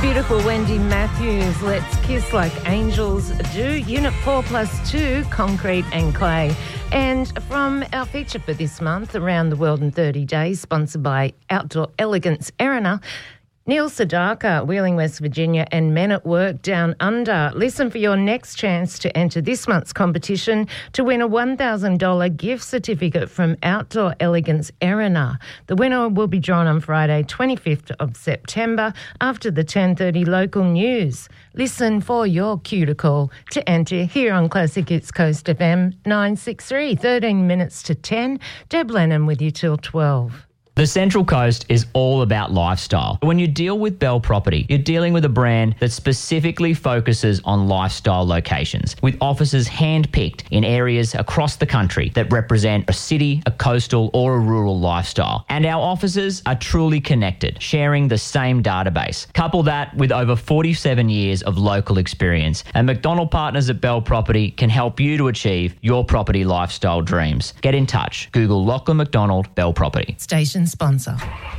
Beautiful Wendy Matthews, Let's Kiss Like Angels Do, Unit 4+2, Concrete and Clay. And from our feature for this month, Around the World in 30 Days, sponsored by Outdoor Elegance Erina, Neil Sedaka, Wheeling, West Virginia, and Men at Work Down Under. Listen for your next chance to enter this month's competition to win a $1,000 gift certificate from Outdoor Elegance Erina. The winner will be drawn on Friday, 25th of September, after the 10:30 local news. Listen for your cue to call to enter here on Classic Hits Coast FM 963, 13 minutes to 10. Deb Lennon with you till 12. The Central Coast is all about lifestyle. When you deal with Bell Property, you're dealing with a brand that specifically focuses on lifestyle locations, with offices hand-picked in areas across the country that represent a city, a coastal or a rural lifestyle. And our offices are truly connected, sharing the same database. Couple that with over 47 years of local experience, and McDonald Partners at Bell Property can help you to achieve your property lifestyle dreams. Get in touch. Google Lachlan McDonald Bell Property. Station sponsor.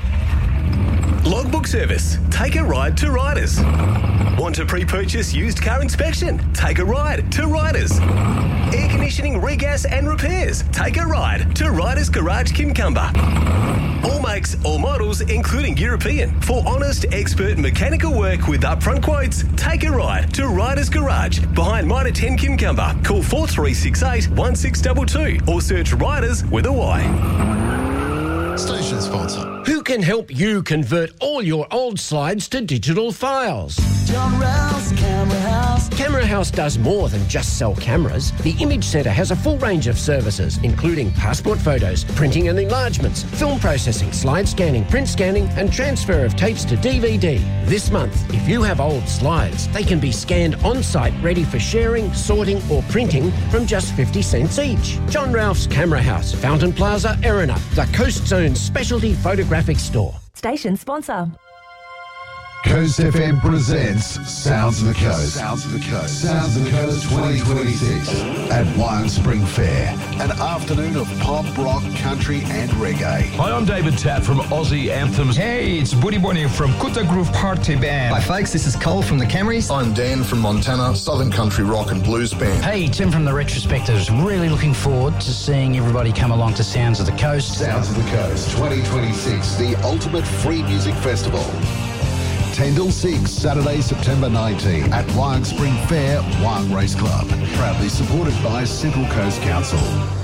Logbook Service. Take a ride to Riders. Want to pre-purchase used car inspection? Take a ride to Riders. Air conditioning, regas and repairs? Take a ride to Riders Garage Kimcumber. All makes, all models, including European. For honest, expert mechanical work with upfront quotes, take a ride to Riders Garage behind Mitre 10 Kimcumber. Call 4368 1622 or search Riders with a Y. Station sponsor. Who can help you convert all your old slides to digital files? John Rouse, Camera House. Camera House does more than just sell cameras. The Image Centre has a full range of services, including passport photos, printing and enlargements, film processing, slide scanning, print scanning, and transfer of tapes to DVD. This month, if you have old slides, they can be scanned on-site, ready for sharing, sorting, or printing from just 50 cents each. John Ralph's Camera House, Fountain Plaza, Erina, the Coast Zone's specialty photographic store. Station sponsor. Coast FM presents Sounds of the Coast. Sounds of the Coast. Sounds of the Coast 2026 at Wyong Spring Fair. An afternoon of pop, rock, country and reggae. Hi, I'm David Tatt from Aussie Anthems. Hey, it's Buddy Bonnie from Kutta Groove Party Band. Hi folks, this is Cole from the Camrys. I'm Dan from Montana, Southern Country Rock and Blues Band. Hey, Tim from the Retrospectives. Really looking forward to seeing everybody come along to Sounds of the Coast. Sounds of the Coast 2026, the ultimate free music festival. 10 till 6, Saturday, September 19 at Wyong Spring Fair, Wyong Race Club. Proudly supported by Central Coast Council.